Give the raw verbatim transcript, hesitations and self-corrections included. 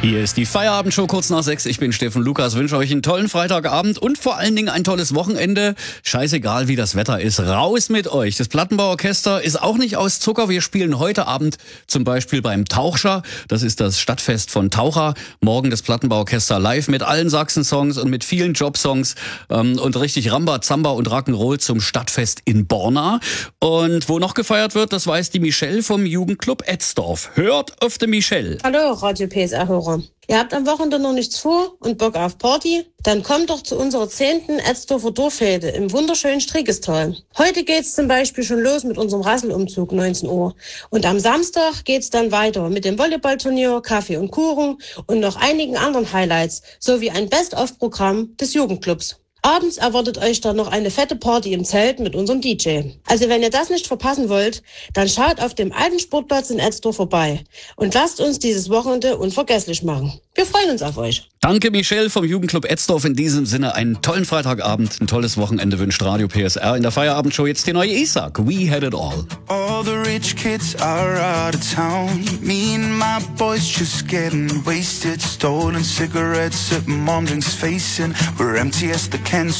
Hier ist die Feierabendshow kurz nach sechs. Ich bin Steffen Lukas, wünsche euch einen tollen Freitagabend und vor allen Dingen ein tolles Wochenende. Scheißegal, wie das Wetter ist, raus mit euch. Das Plattenbauorchester ist auch nicht aus Zucker. Wir spielen heute Abend zum Beispiel beim Tauchscher. Das ist das Stadtfest von Taucher. Morgen das Plattenbauorchester live mit allen Sachsen-Songs und mit vielen Jobsongs ähm, und richtig Rambazamba und Rock'n'Roll zum Stadtfest in Borna. Und wo noch gefeiert wird, das weiß die Michelle vom Jugendclub Etzdorf. Hört auf die Michelle. Hallo Radio P S R-Hörer. Ihr habt am Wochenende noch nichts vor und Bock auf Party? Dann kommt doch zu unserer zehnten Etzdorfer Dorffete im wunderschönen Strickestal. Heute geht's zum Beispiel schon los mit unserem Rasselumzug neunzehn Uhr. Und am Samstag geht's dann weiter mit dem Volleyballturnier, Kaffee und Kuchen und noch einigen anderen Highlights sowie ein Best-of-Programm des Jugendclubs. Abends erwartet euch dann noch eine fette Party im Zelt mit unserem D J. Also wenn ihr das nicht verpassen wollt, dann schaut auf dem alten Sportplatz in Etzdorf vorbei und lasst uns dieses Wochenende unvergesslich machen. Wir freuen uns auf euch. Danke Michelle vom Jugendclub Etzdorf. In diesem Sinne einen tollen Freitagabend, ein tolles Wochenende wünscht Radio P S R. In der Feierabendshow jetzt die neue Isak. We had it all. All the rich kids are out of town. Me and my boys just getting wasted. Stolen cigarettes at mom drinks facing. We're empty as the cans.